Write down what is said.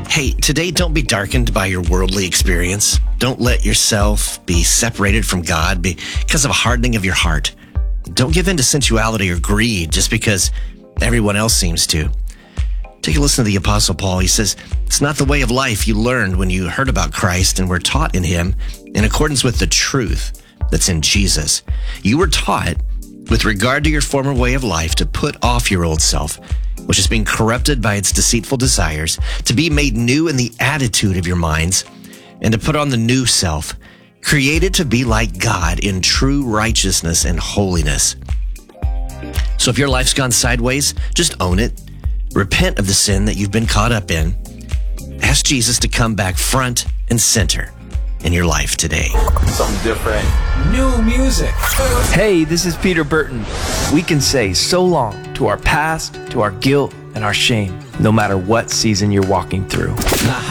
Hey, today don't be darkened by your worldly experience. Don't let yourself be separated from God because of a hardening of your heart. Don't give in to sensuality or greed just because everyone else seems to. Take a listen to the Apostle Paul. He says, it's not the way of life you learned when you heard about Christ and were taught in him in accordance with the truth that's in Jesus. You were taught, with regard to your former way of life, to put off your old self, which is being corrupted by its deceitful desires, to be made new in the attitude of your minds, and to put on the new self, created to be like God in true righteousness and holiness. So if your life's gone sideways, just own it. Repent of the sin that you've been caught up in. Ask Jesus to come back front and center in your life today. Something different. New music. Hey, this is Peter Burton. We can say so long to our past, to our guilt, and our shame, no matter what season you're walking through.